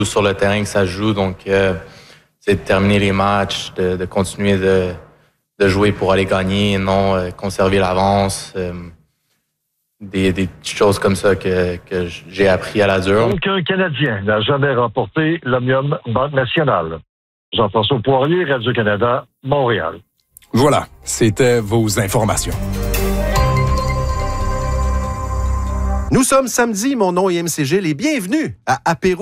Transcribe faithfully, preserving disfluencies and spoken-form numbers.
sur le terrain que ça se joue. Donc, euh, c'est de terminer les matchs, de, de continuer de, de jouer pour aller gagner, non euh, conserver l'avance. Euh, des, des petites choses comme ça que, que j'ai appris à la dure. Aucun Canadien n'a jamais remporté l'Omnium Banque Nationale. Jean-François Poirier, Radio-Canada, Montréal. Voilà, c'était vos informations. Nous sommes samedi, mon nom est M C G, et bienvenue à Apéro